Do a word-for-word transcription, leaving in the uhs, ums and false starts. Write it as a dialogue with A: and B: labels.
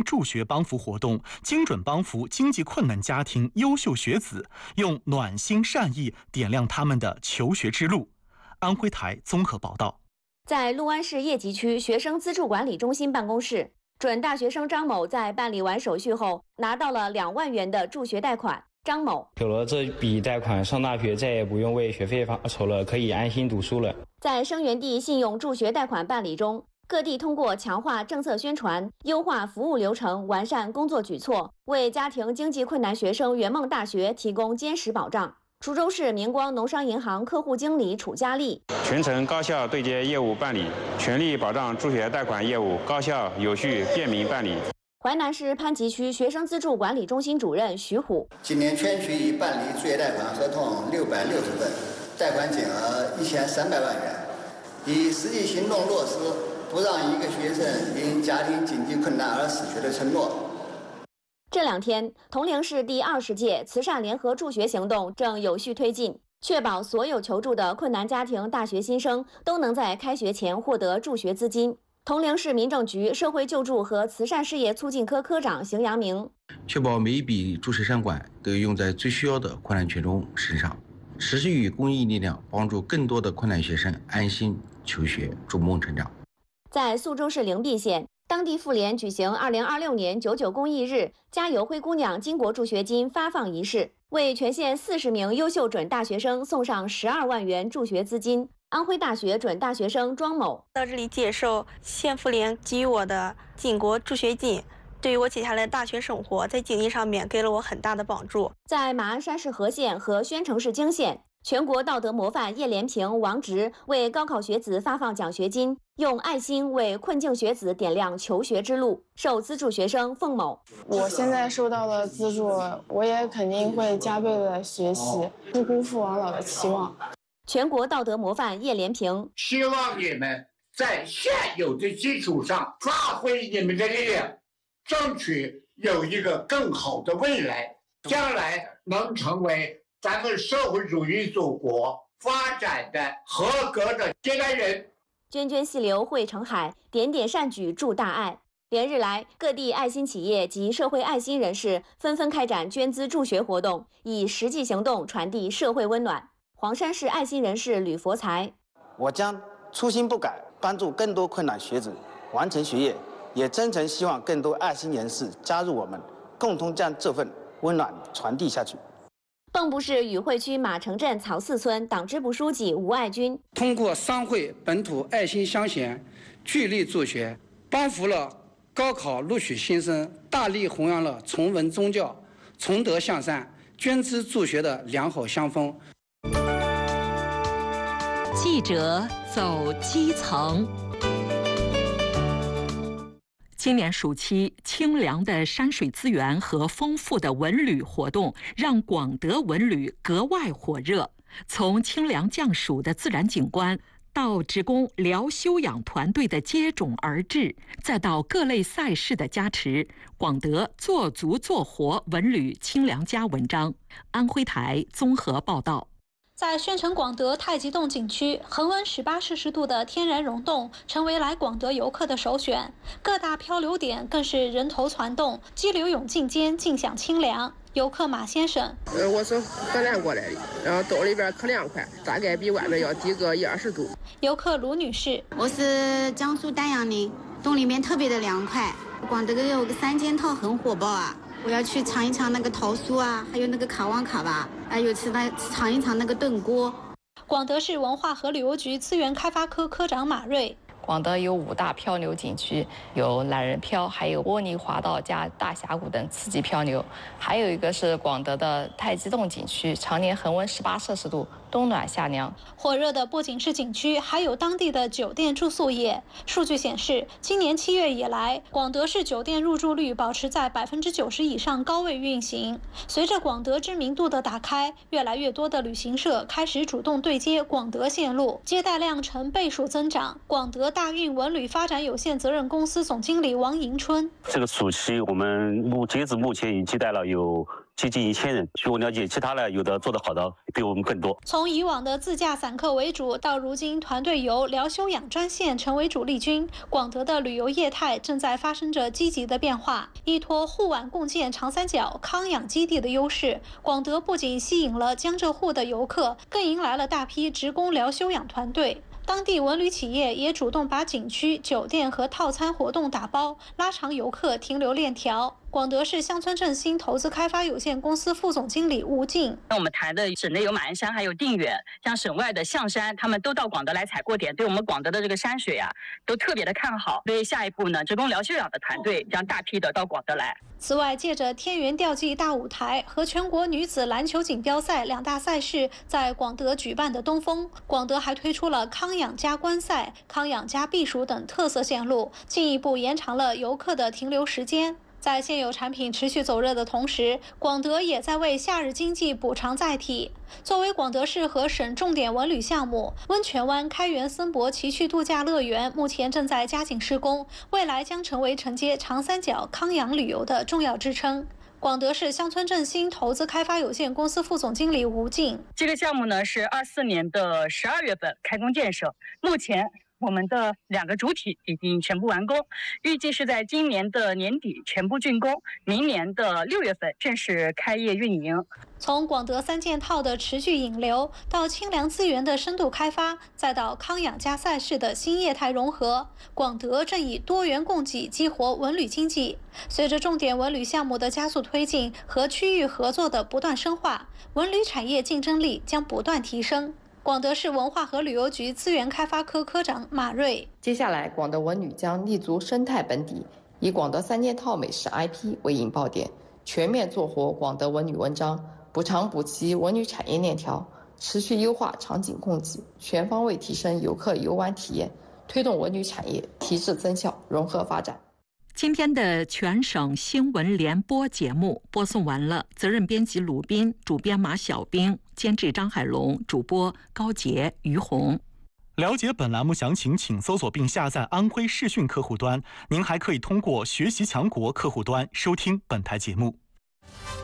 A: 助学帮扶活动，精准帮扶经济困难家庭优秀学子，用暖心善意点亮他们的求学之路。安徽台综合报道。
B: 在六安市叶集区学生资助管理中心办公室，准大学生张某在办理完手续后，拿到了两万元的助学贷款。张某
C: 有了这笔贷款，上大学再也不用为学费发愁了，可以安心读书了。
B: 在生源地信用助学贷款办理中，各地通过强化政策宣传、优化服务流程、完善工作举措，为家庭经济困难学生圆梦大学提供坚实保障。滁州市明光农商银行客户经理楚佳丽：
D: 全程高效对接业务办理，全力保障助学贷款业务高效有序便民办理。
B: 淮南市潘集区学生资助管理中心主任徐虎：
E: 今年全区已办理助学贷款合同六百六十份，贷款金额一千三百万元，以实际行动落实不让一个学生因家庭经济困难而失学的承诺。
B: 这两天，铜陵市第二十届慈善联合助学行动正有序推进，确保所有求助的困难家庭大学新生都能在开学前获得助学资金。铜陵市民政局社会救助和慈善事业促进科科长邢阳明：
F: 确保每一笔助学善款都用在最需要的困难群众身上，持续以公益力量帮助更多的困难学生安心求学，逐梦成长。
B: 在宿州市灵璧县，当地妇联举行二零二六年九九公益日加油灰姑娘巾帼助学金发放仪式，为全县四十名优秀准大学生送上十二万元助学资金。安徽大学准大学生庄某
G: 到这里接受县妇联给予我的巾帼助学金，对于我接下来的大学生活在经济上面给了我很大的帮助。
B: 在马鞍山市和县和宣城市泾县，全国道德模范叶连平、王直为高考学子发放奖学金，用爱心为困境学子点亮求学之路。受资助学生凤某：
H: 我现在受到了资助，我也肯定会加倍的学习，不辜负王老的期望。
B: 全国道德模范叶连平：
I: 希望你们在现有的基础上发挥你们的力量，争取有一个更好的未来，将来能成为咱们社会主义祖国发展的合格的接班人。
B: 涓涓细流汇成海，点点善举铸大爱。连日来，各地爱心企业及社会爱心人士纷纷开展捐资助学活动，以实际行动传递社会温暖。黄山市爱心人士吕佛才：
J: 我将初心不改，帮助更多困难学子完成学业，也真诚希望更多爱心人士加入我们，共同将这份温暖传递下去。
B: 蚌埠市禹汇区马城镇曹四村党支部书记吴爱军：
K: 通过商会本土爱心乡贤聚力助学，帮扶了高考录取新生，大力弘扬了崇文宗教、崇德向善、捐资助学的良好乡风。
L: 记者走基层。今年暑期，清凉的山水资源和丰富的文旅活动，让广德文旅格外火热。从清凉降暑的自然景观，到职工疗休养团队的接踵而至，再到各类赛事的加持，广德做足做活文旅清凉家文章。安徽台综合报道。
M: 在宣城广德太极洞景区，恒温十八摄氏度的天然溶洞成为来广德游客的首选，各大漂流点更是人头攒动，激流勇进间尽享清凉。游客马先生：
N: 呃，我是河南过来的，然后洞里边可凉快，大概比外面要低个一二十度。
M: 游客卢女士：
O: 我是江苏丹阳的，洞里面特别的凉快。广德有个三件套很火爆啊。我要去尝一尝那个桃酥啊，还有那个卡旺卡吧，还有吃那尝一尝那个炖锅。
M: 广德市文化和旅游局资源开发科科长马瑞：
P: 广德有五大漂流景区，有懒人漂，还有窝泥滑道加大峡谷等刺激漂流，还有一个是广德的太极洞景区，常年恒温十八摄氏度，冬暖夏凉。
M: 火热的不仅是景区，还有当地的酒店住宿业。数据显示，今年七月以来，广德市酒店入住率保持在百分之九十以上高位运行。随着广德知名度的打开，越来越多的旅行社开始主动对接广德线路，接待量呈倍数增长。广德大运文旅发展有限责任公司总经理王迎春：
Q: 这个暑期我们目截止目前已经接待了有接近一千人。据我了解，其他的有的做得好的比我们更多。
M: 从以往的自驾散客为主，到如今团队游、疗休养专线成为主力军，广德的旅游业态正在发生着积极的变化。依托沪皖共建长三角康养基地的优势，广德不仅吸引了江浙沪的游客，更迎来了大批职工疗休养团队。当地文旅企业也主动把景区、酒店和套餐活动打包，拉长游客停留链条。广德市乡村振兴投资开发有限公司副总经理吴静：
R: 那我们谈的省内有马鞍山，还有定远，像省外的象山，他们都到广德来踩过点，对我们广德的这个山水啊，都特别的看好。所以下一步呢，职工疗休养的团队将大批的到广德来。
M: 此外，借着天元吊祭大舞台和全国女子篮球锦标赛两大赛事在广德举办的东风，广德还推出了康养加观赛、康养加避暑等特色线路，进一步延长了游客的停留时间。在现有产品持续走热的同时，广德也在为夏日经济补偿载体。作为广德市和省重点文旅项目，温泉湾开元森博奇趣度假乐园目前正在加紧施工，未来将成为承接长三角康养旅游的重要支撑。广德市乡村振兴投资开发有限公司副总经理吴静：
R: 这个项目呢是二四年的十二月份开工建设，目前我们的两个主体已经全部完工，预计是在今年的年底全部竣工，明年的六月份正式开业运营。
M: 从广德三件套的持续引流，到清凉资源的深度开发，再到康养加赛事的新业态融合，广德正以多元供给激活文旅经济。随着重点文旅项目的加速推进和区域合作的不断深化，文旅产业竞争力将不断提升。广德市文化和旅游局资源开发科科长马瑞：
P: 接下来，广德文旅将立足生态本底，以广德三件套美食 I P 为引爆点，全面做活广德文旅文章，补偿补齐文旅产业链条，持续优化场景供给，全方位提升游客游玩体验，推动文旅产业提质增效、融合发展。
L: 今天的全省新闻联播节目播送完了，责任编辑鲁斌，主编马小兵，监制张海龙，主播高杰、于红。
A: 了解本栏目详情，请搜索并下载安徽视讯客户端。您还可以通过学习强国客户端收听本台节目。